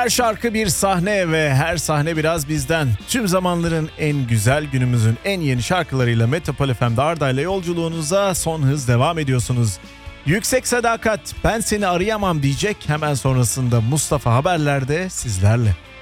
Her şarkı bir sahne ve her sahne biraz bizden. Tüm zamanların en güzel, günümüzün en yeni şarkılarıyla Metropol FM'de Arda ile yolculuğunuza son hız devam ediyorsunuz. Yüksek Sadakat, Ben Seni Arayamam diyecek, hemen sonrasında Mustafa Haberler'de sizlerle.